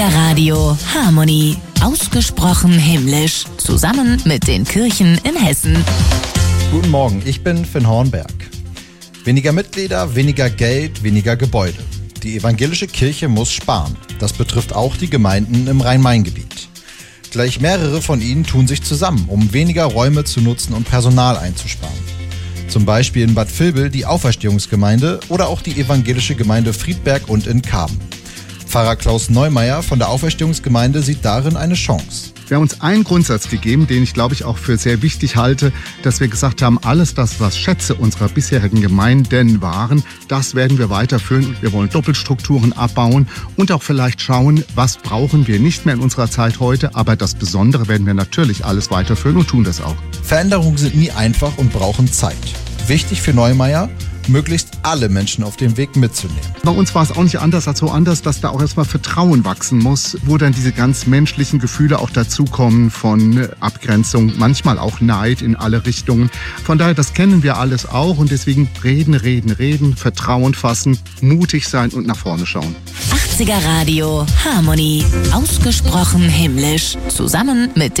Radio Harmonie. Ausgesprochen himmlisch. Zusammen mit den Kirchen in Hessen. Guten Morgen, ich bin Finn Hornberg. Weniger Mitglieder, weniger Geld, weniger Gebäude. Die evangelische Kirche muss sparen. Das betrifft auch die Gemeinden im Rhein-Main-Gebiet. Gleich mehrere von ihnen tun sich zusammen, um weniger Räume zu nutzen und Personal einzusparen. Zum Beispiel in Bad Vilbel die Auferstehungsgemeinde oder auch die evangelische Gemeinde Friedberg und in Karben. Pfarrer Klaus Neumeier von der Auferstehungsgemeinde sieht darin eine Chance. Wir haben uns einen Grundsatz gegeben, den ich glaube ich auch für sehr wichtig halte, dass wir gesagt haben, alles das, was Schätze unserer bisherigen Gemeinden waren, das werden wir weiterführen. Wir wollen Doppelstrukturen abbauen und auch vielleicht schauen, was brauchen wir nicht mehr in unserer Zeit heute, aber das Besondere werden wir natürlich alles weiterführen und tun das auch. Veränderungen sind nie einfach und brauchen Zeit. Wichtig für Neumeier, möglichst alle Menschen auf dem Weg mitzunehmen. Bei uns war es auch nicht anders als so anders, dass da auch erstmal Vertrauen wachsen muss, wo dann diese ganz menschlichen Gefühle auch dazukommen von Abgrenzung, manchmal auch Neid in alle Richtungen. Von daher, das kennen wir alles auch und deswegen reden, Vertrauen fassen, mutig sein und nach vorne schauen. 80er Radio Harmonie. Ausgesprochen himmlisch. Zusammen mit